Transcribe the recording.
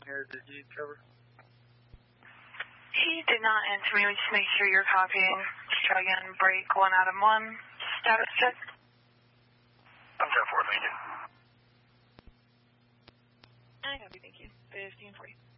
here, did you cover? He did not answer me. Just make sure you're copying. Just try again. Break 1 out of 1. Status check. I'm 10-4, thank you. I copy, thank you. 15-40.